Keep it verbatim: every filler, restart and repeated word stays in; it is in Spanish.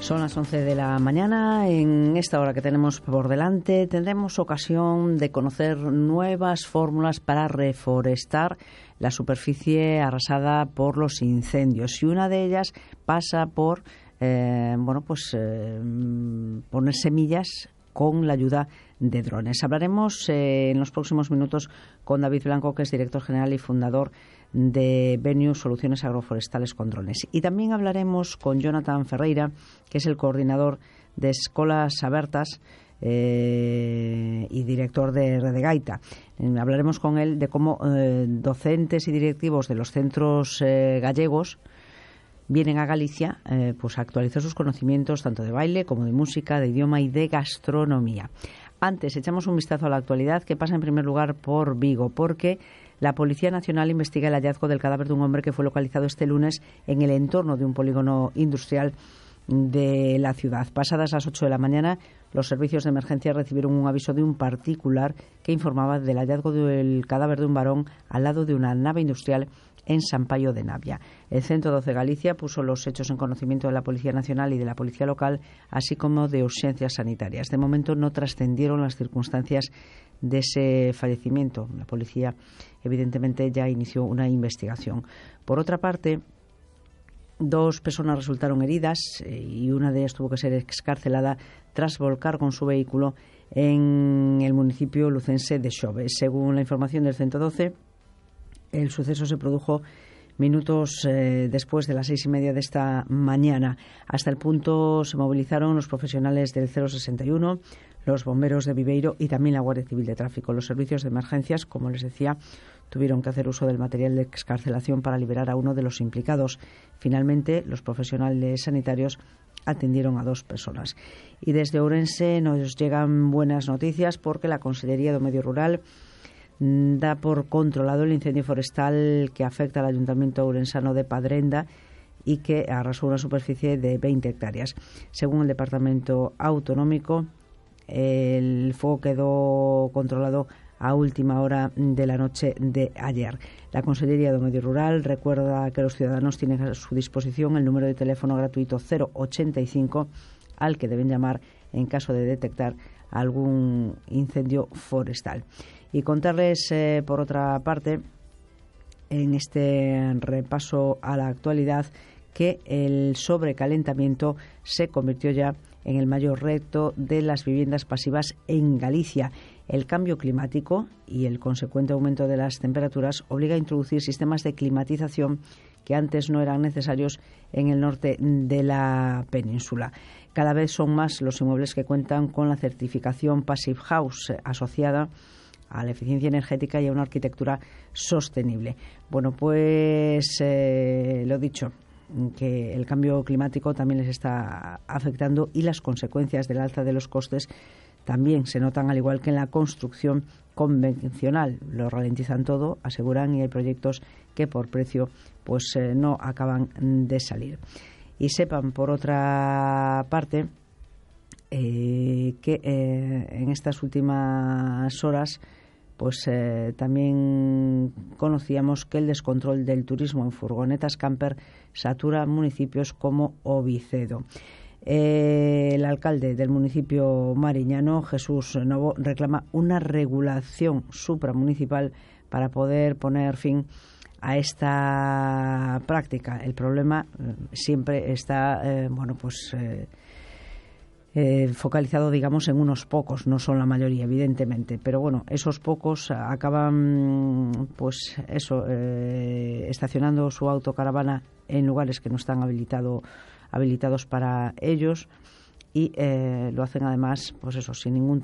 Son las once de la mañana. En esta hora que tenemos por delante tendremos ocasión de conocer nuevas fórmulas para reforestar la superficie arrasada por los incendios, y una de ellas pasa por eh, bueno pues eh, poner semillas con la ayuda de drones. Hablaremos eh, en los próximos minutos con David Blanco, que es director general y fundador de Venue Soluciones Agroforestales con Drones. Y también hablaremos con Jonathan Ferreira, que es el coordinador de Escolas Abertas eh, y director de Redegaita. Eh, hablaremos con él de cómo eh, docentes y directivos de los centros eh, gallegos vienen a Galicia eh, pues a actualizar sus conocimientos tanto de baile como de música, de idioma y de gastronomía. Antes, echamos un vistazo a la actualidad, que pasa en primer lugar por Vigo, porque la Policía Nacional investiga el hallazgo del cadáver de un hombre que fue localizado este lunes en el entorno de un polígono industrial de la ciudad. Pasadas las ocho de la mañana, los servicios de emergencia recibieron un aviso de un particular que informaba del hallazgo del cadáver de un varón al lado de una nave industrial en San Paio de Navia. El Centro doce Galicia puso los hechos en conocimiento de la Policía Nacional y de la Policía Local, así como de urgencias sanitarias. De momento no trascendieron las circunstancias de ese fallecimiento. La policía, evidentemente, ya inició una investigación. Por otra parte, dos personas resultaron heridas eh, y una de ellas tuvo que ser excarcelada tras volcar con su vehículo en el municipio lucense de Xove. Según la información del ciento doce, el suceso se produjo minutos eh, después de las seis y media de esta mañana. Hasta el punto se movilizaron los profesionales del cero sesenta y uno, los bomberos de Viveiro y también la Guardia Civil de Tráfico. Los servicios de emergencias, como les decía, tuvieron que hacer uso del material de excarcelación para liberar a uno de los implicados. Finalmente, los profesionales sanitarios atendieron a dos personas. Y desde Ourense nos llegan buenas noticias, porque la Consellería do Medio Rural da por controlado el incendio forestal que afecta al Ayuntamiento ourensano de Padrenda y que arrasó una superficie de veinte hectáreas. Según el Departamento Autonómico, el fuego quedó controlado a última hora de la noche de ayer. La Consellería do Medio Rural recuerda que los ciudadanos tienen a su disposición el número de teléfono gratuito cero ochenta y cinco al que deben llamar en caso de detectar algún incendio forestal. Y contarles, eh, por otra parte, en este repaso a la actualidad, que el sobrecalentamiento se convirtió ya en el mayor reto de las viviendas pasivas en Galicia. El cambio climático y el consecuente aumento de las temperaturas obliga a introducir sistemas de climatización que antes no eran necesarios en el norte de la península. Cada vez son más los inmuebles que cuentan con la certificación Passive House asociada a la eficiencia energética y a una arquitectura sostenible. Bueno, pues eh, lo dicho, que el cambio climático también les está afectando y las consecuencias del alza de los costes también se notan, al igual que en la construcción convencional. Lo ralentizan todo, aseguran, y hay proyectos que por precio pues eh, no acaban de salir. Y sepan, por otra parte, eh, que eh, en estas últimas horas pues eh, también conocíamos que el descontrol del turismo en furgonetas camper satura municipios como Ovicedo. Eh, el alcalde del municipio mariñano, Jesús Novo, reclama una regulación supramunicipal para poder poner fin a esta práctica. El problema eh, siempre está, eh, bueno, pues eh, Eh, focalizado, digamos, en unos pocos, no son la mayoría, evidentemente, pero bueno, esos pocos acaban, pues eso, eh, estacionando su autocaravana en lugares que no están habilitado, habilitados para ellos, y eh, lo hacen además, pues eso, sin ningún